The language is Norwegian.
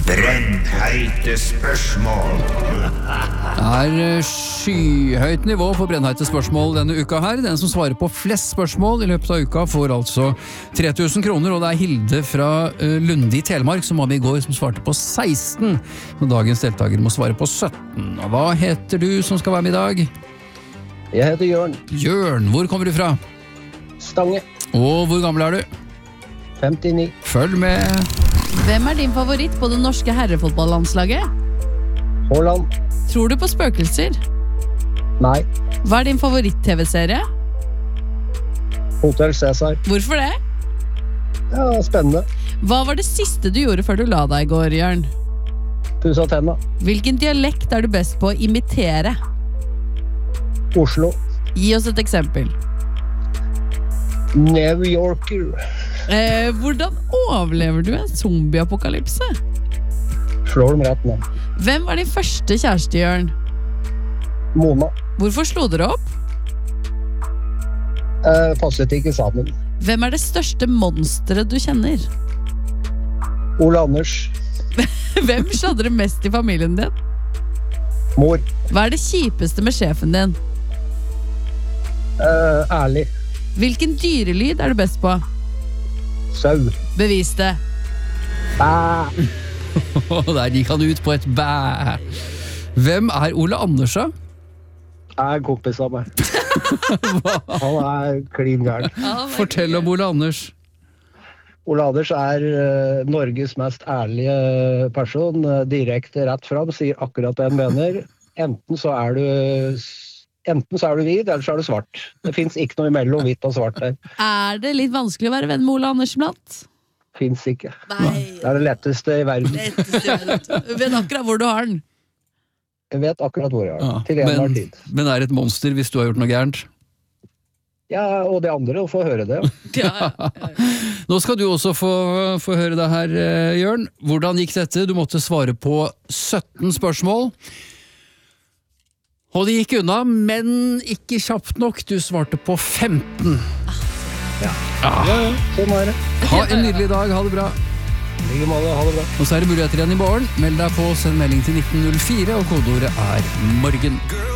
Brennheite spørsmål. Det er skyhøyt nivå på brennheite spørsmål denne uka her. Den som svarer på flest spørsmål i løpet av uka får altså 3000 kroner, og det er Hilde fra Lunde i Telemark som var med i går, som svarte på 16. Og dagens deltaker må svare på 17. Og hva heter du som skal være med i dag? Jeg heter Jørn. Jørn, hvor kommer du fra? Stange. Og hvor gammel er du? 59. Følg med. Hvem er din favoritt på det norske herrefotballandslaget? Haaland. Tror du på spøkelser? Nei. Hva er din favoritt-tv-serie? Hotel Cæsar. Hvorfor det? Ja, spennende. Hva var det siste du gjorde før du la deg i går, Jørn? Pussa tenna. Hvilken dialekt er du best på å imitere? Oslo. Gi oss et eksempel. New Yorker. Hvordan overlever du en zombieapokalypse? Slår dem rett ned. Hvem var din første kjæreste, Jørn? Mona. Hvorfor slo dere opp? Passet ikke sammen. Hvem er det største monsteret du kjenner? Ole Anders. Hvem sladrer mest i familien din? Mor. Hva er det kjipeste med sjefen din? Ærlig. Hvilken dyrelyd er du best på? Sau. Bevis det. Bæ. Der gikk han ut på et bæ. Hvem er Ole Anders da? Er kompis av meg. Han er klin gæren. Fortell om Ole Anders. Ole Anders er Norges mest ærlige person. Direkte rett fram, sier akkurat det han mener. Enten så er du hvit, eller så er du svart. Det finnes ikke noe imellom hvitt og svart der. Er det litt vanskelig å være venn med Ole Anders blant? Finnes ikke. Nei. Det er det letteste i verden. Du vet akkurat hvor du har den. Jeg vet akkurat hvor jeg er. Ja, Til enhver tid. men er et monster hvis du har gjort noe gærent? Ja, og de andre får høre det. Ja. Nå skal du også få høre det her, Jørn. Hvordan gikk dette? Du måtte svare på 17 spørsmål. Og det gikk unna, men ikke kjapt nok. Du svarte på 15. Ja, sånn er det. Ha en nydelig dag, ha det bra. Like måte, ha det bra. Og så er det muligheter igjen i morgen. Meld deg på, send melding til 1904, og kodeordet er morgen.